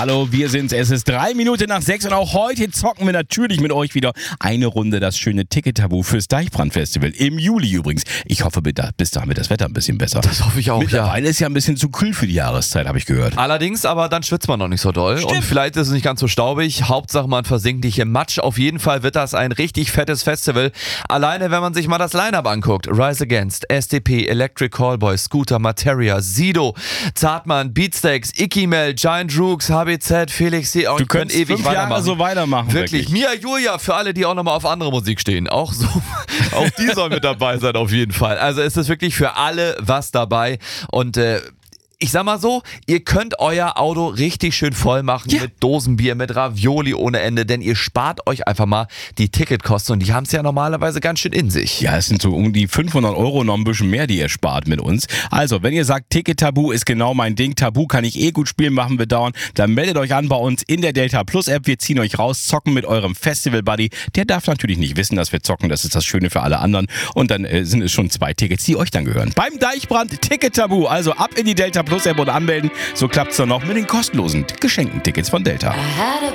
Hallo, wir sind's. Es ist 3 Minuten nach 6 und auch heute zocken wir natürlich mit euch wieder eine Runde das schöne Ticket-Tabu fürs Deichbrand-Festival. Im Juli übrigens. Ich hoffe, bis dahin wird das Wetter ein bisschen besser. Das hoffe ich auch, Mittlerweile ist ja ein bisschen zu kühl für die Jahreszeit, habe ich gehört. Allerdings, aber dann schwitzt man noch nicht so doll. Stimmt. Und vielleicht ist es nicht ganz so staubig. Hauptsache, man versinkt nicht im Matsch. Auf jeden Fall wird das ein richtig fettes Festival. Alleine, wenn man sich mal das Line-Up anguckt. Rise Against, SDP, Electric Callboy, Scooter, Materia, Sido, Zartmann, Beatsteaks, Ikimel, Giant Rooks, HBZ, Felix C. Du könntest ewig 5 Jahre weitermachen. so weitermachen. Wirklich. Mia Julia, für alle, die auch nochmal auf andere Musik stehen. Auch die sollen mit dabei sein, auf jeden Fall. Also es ist wirklich für alle was dabei. Und ich sag mal so, ihr könnt euer Auto richtig schön voll machen mit Dosenbier, mit Ravioli ohne Ende, denn ihr spart euch einfach mal die Ticketkosten und die haben es ja normalerweise ganz schön in sich. Ja, es sind so um die 500 Euro, noch ein bisschen mehr, die ihr spart mit uns. Also, wenn ihr sagt, Ticket-Tabu ist genau mein Ding, Tabu kann ich gut spielen, machen wir dauernd, dann meldet euch an bei uns in der Delta Plus App. Wir ziehen euch raus, zocken mit eurem Festival-Buddy. Der darf natürlich nicht wissen, dass wir zocken, das ist das Schöne für alle anderen. Und dann sind es schon 2 Tickets, die euch dann gehören. Beim Deichbrand Ticket-Tabu, also ab in die Delta Plus App und anmelden. So klappt's dann noch mit den kostenlosen geschenkten Tickets von Delta.